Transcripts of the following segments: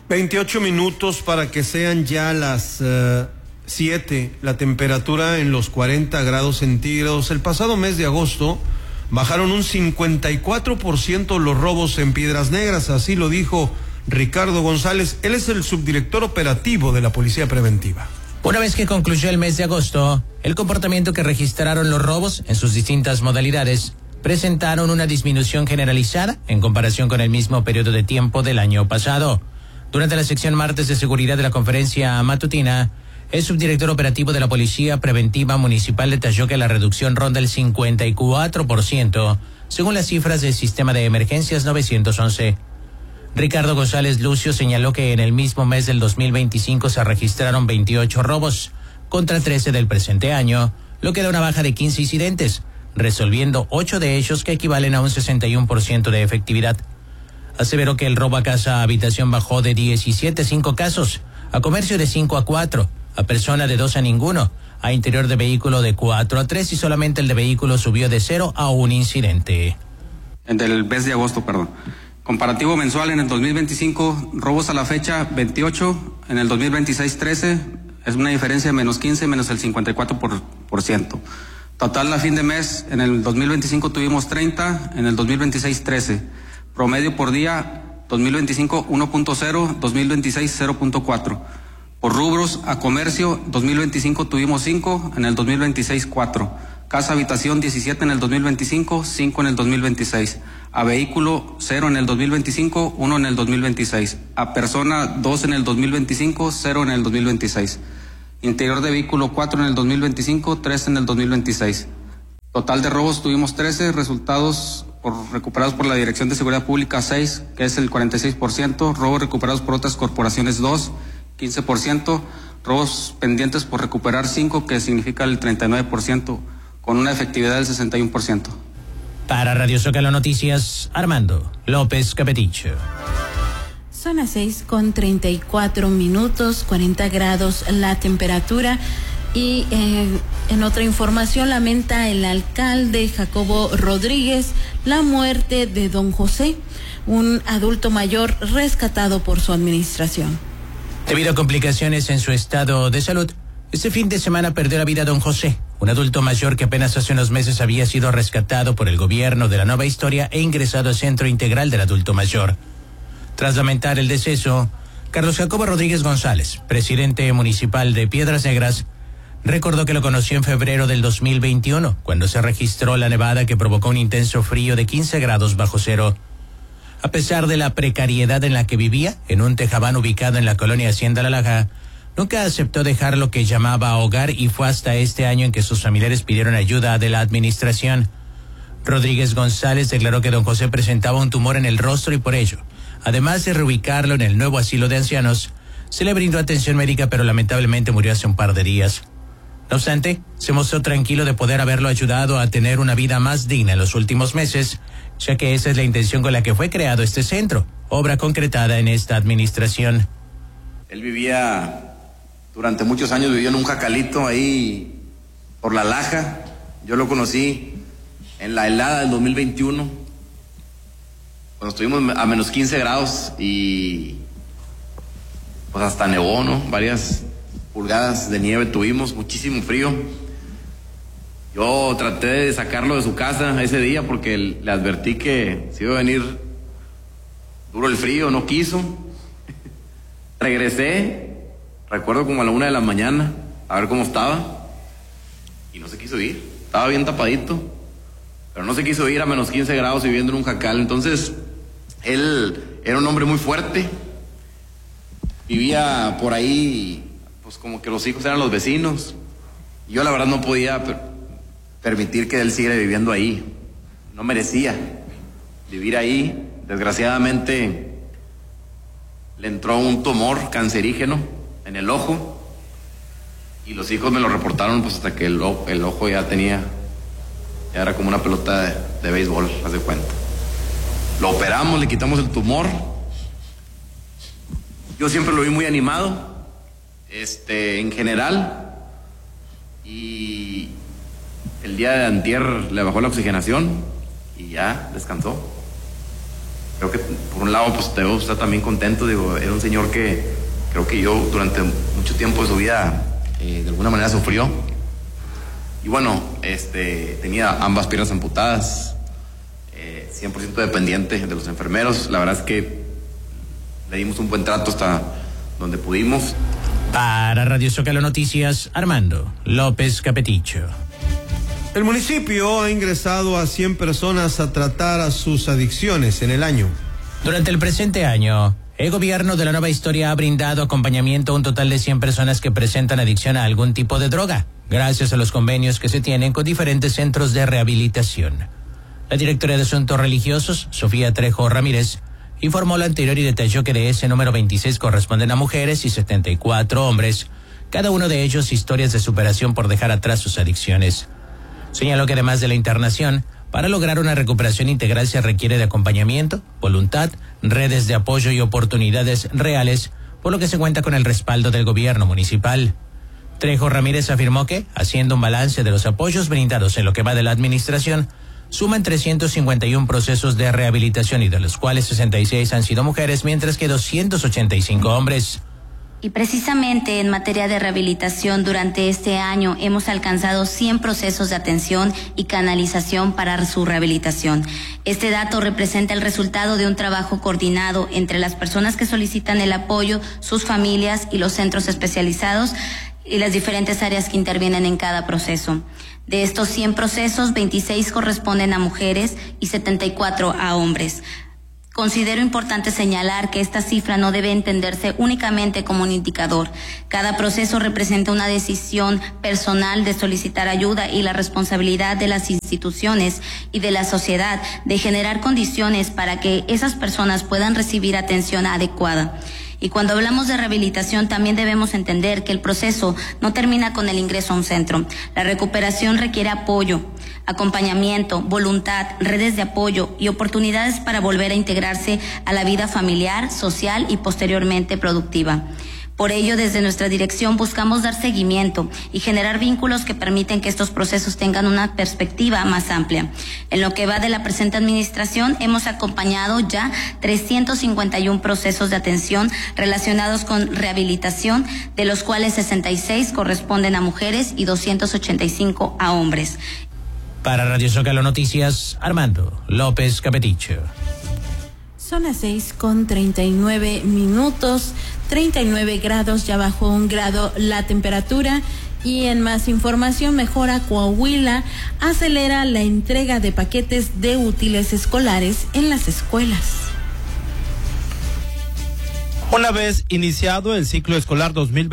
28 minutos para que sean ya las 7, la temperatura en los 40 grados centígrados. El pasado mes de agosto bajaron un 54% los robos en Piedras Negras, así lo dijo Ricardo González. Él es el subdirector operativo de la Policía Preventiva. Una vez que concluyó el mes de agosto, el comportamiento que registraron los robos en sus distintas modalidades presentaron una disminución generalizada en comparación con el mismo periodo de tiempo del año pasado. Durante la sección martes de seguridad de la conferencia matutina, el subdirector operativo de la Policía Preventiva Municipal detalló que la reducción ronda el 54%, según las cifras del sistema de emergencias 911. Ricardo González Lucio señaló que en el mismo mes del 2025 se registraron 28 robos, contra 13 del presente año, lo que da una baja de 15 incidentes, resolviendo 8 de ellos que equivalen a un 61% de efectividad. Aseveró que el robo a casa habitación bajó de 17 a 5 casos, a comercio de 5 a 4, a persona de 2 a ninguno, a interior de vehículo de 4 a 3 y solamente el de vehículo subió de 0 a 1 incidente. Del mes de agosto, perdón. Comparativo mensual en el 2025, robos a la fecha 28, en el 2026 13, es una diferencia de menos 15, menos el 54%. Total a fin de mes, en el 2025 tuvimos 30, en el 2026 13. Promedio por día, 2025 1.0, 2026 0.4. Por rubros a comercio, 2025 tuvimos 5, en el 2026 4. Casa habitación 17 en el 2025, 5 en el 2026. A vehículo 0 en el 2025, 1 en el 2026. A persona 2 en el 2025, 0 en el 2026. Interior de vehículo 4 en el 2025, 3 en el 2026. Total de robos tuvimos 13, resultados recuperados por la Dirección de Seguridad Pública 6, que es el 46%, robos recuperados por otras corporaciones 2, 15%, robos pendientes por recuperar 5, que significa el 39%, con una efectividad del 61%. Para Radio Zócalo Noticias, Armando López Capeticho. Son las 6:34, 40 grados la temperatura. Y en otra información, lamenta el alcalde Jacobo Rodríguez la muerte de don José, un adulto mayor rescatado por su administración. Debido a complicaciones en su estado de salud, este fin de semana perdió la vida don José, un adulto mayor que apenas hace unos meses había sido rescatado por el gobierno de la Nueva Historia e ingresado al Centro Integral del Adulto Mayor. Tras lamentar el deceso, Carlos Jacobo Rodríguez González, presidente municipal de Piedras Negras, recordó que lo conoció en febrero del 2021, cuando se registró la nevada que provocó un intenso frío de 15 grados bajo cero. A pesar de la precariedad en la que vivía, en un tejabán ubicado en la colonia Hacienda La Laja, nunca aceptó dejar lo que llamaba hogar y fue hasta este año en que sus familiares pidieron ayuda de la administración. Rodríguez González declaró que don José presentaba un tumor en el rostro y por ello, además de reubicarlo en el nuevo asilo de ancianos, se le brindó atención médica, pero lamentablemente murió hace un par de días. No obstante, se mostró tranquilo de poder haberlo ayudado a tener una vida más digna en los últimos meses, ya que esa es la intención con la que fue creado este centro, obra concretada en esta administración. Él durante muchos años vivió en un jacalito ahí por La Laja. Yo lo conocí en la helada del 2021, cuando estuvimos a menos 15 grados y pues hasta nevó, ¿no? Varias pulgadas de nieve tuvimos, muchísimo frío. Yo traté de sacarlo de su casa ese día porque le advertí que se iba a venir duro el frío, no quiso. Regresé, recuerdo como a la 1 de la mañana, a ver cómo estaba, y no se quiso ir. Estaba bien tapadito, pero no se quiso ir a menos 15 grados viviendo en un jacal. Entonces, él era un hombre muy fuerte, vivía por ahí, pues como que los hijos eran los vecinos. Yo la verdad no podía permitir que él siguiera viviendo ahí. No merecía vivir ahí. Desgraciadamente le entró un tumor cancerígeno en el ojo y los hijos me lo reportaron pues hasta que el ojo ya era como una pelota de béisbol, haz de cuenta. Lo operamos, le quitamos el tumor. Yo siempre lo vi muy animado, en general, y el día de antier le bajó la oxigenación y ya descansó. creo que por un lado pues debo estar también contento, digo, era un señor que creo que yo durante mucho tiempo de su vida de alguna manera sufrió. Y bueno, tenía ambas piernas amputadas, 100% dependiente de los enfermeros. La verdad es que le dimos un buen trato hasta donde pudimos. Para Radio Zócalo Noticias, Armando López Capeticho. El municipio ha ingresado a 100 personas a tratar a sus adicciones en el año. Durante el presente año, el gobierno de la Nueva Historia ha brindado acompañamiento a un total de 100 personas que presentan adicción a algún tipo de droga, gracias a los convenios que se tienen con diferentes centros de rehabilitación. La directora de Asuntos Religiosos, Sofía Trejo Ramírez, informó lo anterior y detalló que de ese número 26 corresponden a mujeres y 74 hombres, cada uno de ellos historias de superación por dejar atrás sus adicciones. Señaló que además de la internación, para lograr una recuperación integral se requiere de acompañamiento, voluntad, redes de apoyo y oportunidades reales, por lo que se cuenta con el respaldo del gobierno municipal. Trejo Ramírez afirmó que, haciendo un balance de los apoyos brindados en lo que va de la administración, suman 351 procesos de rehabilitación y de los cuales 66 han sido mujeres, mientras que 285 hombres. Y precisamente en materia de rehabilitación, durante este año hemos alcanzado 100 procesos de atención y canalización para su rehabilitación. Este dato representa el resultado de un trabajo coordinado entre las personas que solicitan el apoyo, sus familias y los centros especializados y las diferentes áreas que intervienen en cada proceso. De estos 100 procesos, 26 corresponden a mujeres y 74 a hombres. Considero importante señalar que esta cifra no debe entenderse únicamente como un indicador. Cada proceso representa una decisión personal de solicitar ayuda y la responsabilidad de las instituciones y de la sociedad de generar condiciones para que esas personas puedan recibir atención adecuada. Y cuando hablamos de rehabilitación también debemos entender que el proceso no termina con el ingreso a un centro. La recuperación requiere apoyo, acompañamiento, voluntad, redes de apoyo y oportunidades para volver a integrarse a la vida familiar, social y posteriormente productiva. Por ello, desde nuestra dirección buscamos dar seguimiento y generar vínculos que permiten que estos procesos tengan una perspectiva más amplia. En lo que va de la presente administración, hemos acompañado ya 351 procesos de atención relacionados con rehabilitación, de los cuales 66 corresponden a mujeres y 285 a hombres. Para Radio Zócalo Noticias, Armando López Capeticho. Son las 6:39, 39 grados, ya bajó 1 grado la temperatura. Y en más información, Mejora Coahuila acelera la entrega de paquetes de útiles escolares en las escuelas. Una vez iniciado el ciclo escolar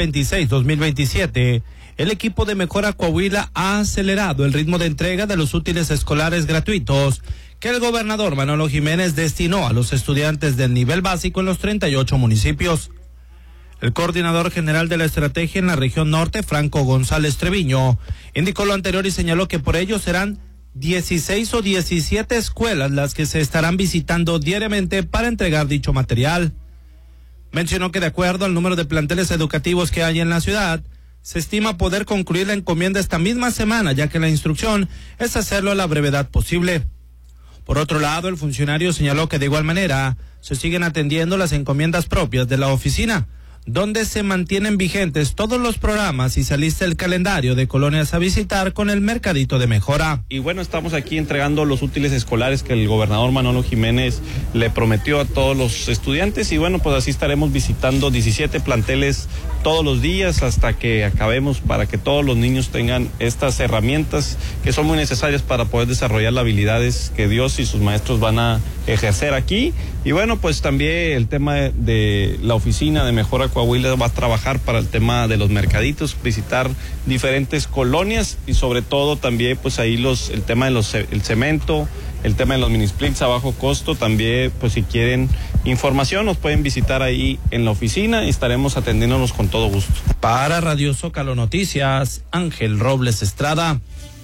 2026-2027, el equipo de Mejora Coahuila ha acelerado el ritmo de entrega de los útiles escolares gratuitos que el gobernador Manolo Jiménez destinó a los estudiantes del nivel básico en los 38 municipios. El coordinador general de la estrategia en la región norte, Franco González Treviño, indicó lo anterior y señaló que por ello serán 16 o 17 escuelas las que se estarán visitando diariamente para entregar dicho material. Mencionó que de acuerdo al número de planteles educativos que hay en la ciudad, se estima poder concluir la encomienda esta misma semana, ya que la instrucción es hacerlo a la brevedad posible. Por otro lado, el funcionario señaló que de igual manera se siguen atendiendo las encomiendas propias de la oficina, donde se mantienen vigentes todos los programas y se alista el calendario de colonias a visitar con el mercadito de Mejora. Y bueno, estamos aquí entregando los útiles escolares que el gobernador Manolo Jiménez le prometió a todos los estudiantes y bueno, pues así estaremos visitando 17 planteles todos los días hasta que acabemos, para que todos los niños tengan estas herramientas que son muy necesarias para poder desarrollar las habilidades que Dios y sus maestros van a ejercer aquí. Y bueno, pues también el tema de la oficina de Mejora Coahuila va a trabajar para el tema de los mercaditos, visitar diferentes colonias y sobre todo también pues ahí el tema de el cemento, el tema de los mini splits a bajo costo. También pues si quieren información nos pueden visitar ahí en la oficina y estaremos atendiéndonos con todo gusto. Para Radio Zócalo Noticias, Ángel Robles Estrada.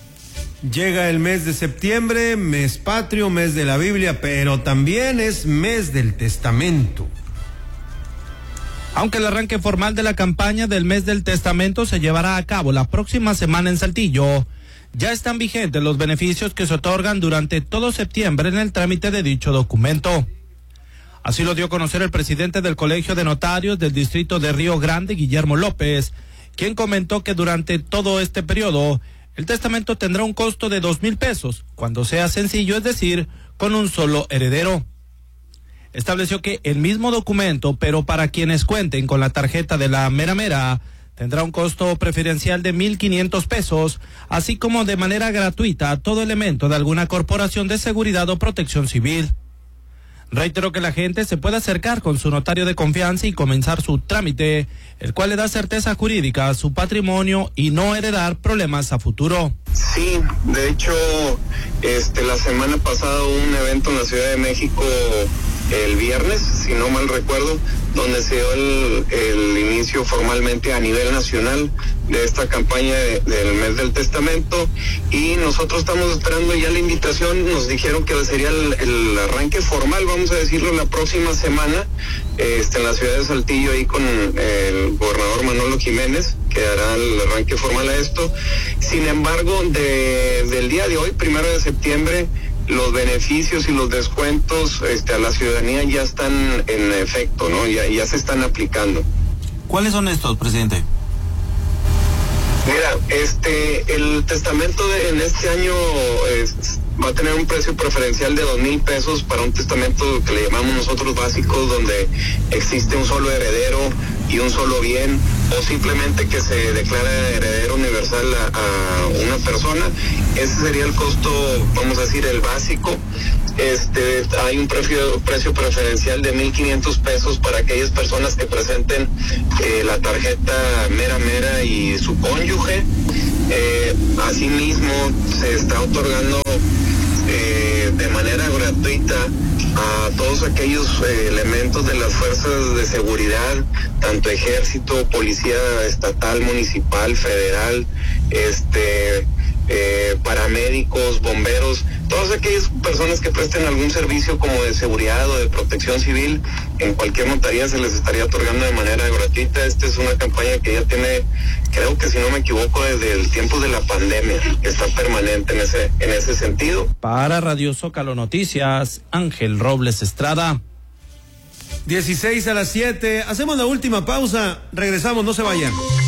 Llega el mes de septiembre, mes patrio, mes de la Biblia, pero también es mes del testamento. Aunque el arranque formal de la campaña del mes del testamento se llevará a cabo la próxima semana en Saltillo, ya están vigentes los beneficios que se otorgan durante todo septiembre en el trámite de dicho documento. Así lo dio a conocer el presidente del Colegio de Notarios del Distrito de Río Grande, Guillermo López, quien comentó que durante todo este periodo el testamento tendrá un costo de 2,000 pesos, cuando sea sencillo, es decir, con un solo heredero. Estableció que el mismo documento, pero para quienes cuenten con la tarjeta de la mera mera, tendrá un costo preferencial de 1,500 pesos, así como de manera gratuita todo elemento de alguna corporación de seguridad o protección civil. Reiteró que la gente se puede acercar con su notario de confianza y comenzar su trámite, el cual le da certeza jurídica a su patrimonio y no heredar problemas a futuro. Sí, de hecho, la semana pasada hubo un evento en la Ciudad de México el viernes, si no mal recuerdo, donde se dio el inicio formalmente a nivel nacional de esta campaña del mes del testamento, y nosotros estamos esperando ya la invitación. Nos dijeron que sería el arranque formal, vamos a decirlo, la próxima semana, en la ciudad de Saltillo, ahí con el gobernador Manolo Jiménez, que hará el arranque formal a esto. Sin embargo, del día de hoy, 1 de septiembre, los beneficios y los descuentos a la ciudadanía ya están en efecto, ¿no? Ya se están aplicando. ¿Cuáles son estos, presidente? Mira, el testamento en este año va a tener un precio preferencial de 2,000 pesos para un testamento que le llamamos nosotros básicos, donde existe un solo heredero y un solo bien, o simplemente que se declara heredero universal a una persona. Ese sería el costo, vamos a decir, el básico. Hay un precio preferencial de 1,500 pesos para aquellas personas que presenten la tarjeta mera y su cónyuge. Asimismo, se está otorgando de manera gratuita a todos aquellos elementos de las fuerzas de seguridad, tanto ejército, policía estatal, municipal, federal, paramédicos, bomberos, todas aquellas personas que presten algún servicio como de seguridad o de protección civil, en cualquier notaría se les estaría otorgando de manera gratuita. Esta es una campaña que ya tiene, creo que si no me equivoco, desde el tiempo de la pandemia, está permanente en ese sentido. Para Radio Zócalo Noticias, Ángel Robles Estrada. 16 a las 7, hacemos la última pausa, regresamos, no se vayan.